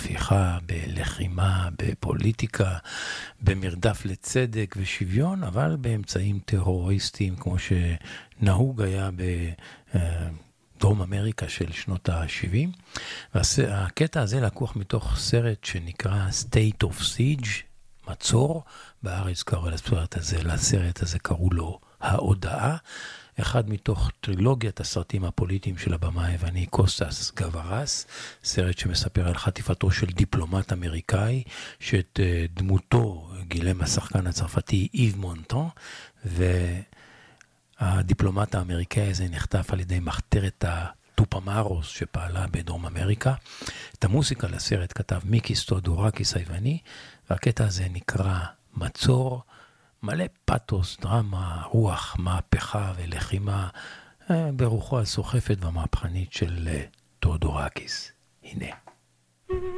בשיחה, בלחימה, בפוליטיקה, במרדף לצדק ושוויון, אבל באמצעים טרוריסטיים, כמו שנהוג היה בדרום אמריקה של שנות ה-70. והקטע הזה לקוח מתוך סרט שנקרא State of Siege, מצור. בארץ קראו לסרט הזה קראו לו ההודעה, אחד מתוך טרילוגיית הסרטים הפוליטיים של הבמה היווני קוסטס גווארס, סרט שמספר על חטיפתו של דיפלומט אמריקאי, שאת דמותו גילם השחקן הצרפתי איב מונטן, והדיפלומט האמריקאי הזה נחטף על ידי מחתרת טופמארוס שפעלה בדרום אמריקה. את המוסיקה לסרט כתב מיקיס תיאודורקיס היווני, והקטע הזה נקרא מצור, מלא פאטוס, דרמה, רוח, מהפכה ולחימה, ברוחו הסוחפת והמהפכנית של תיאודורקיס. הנה.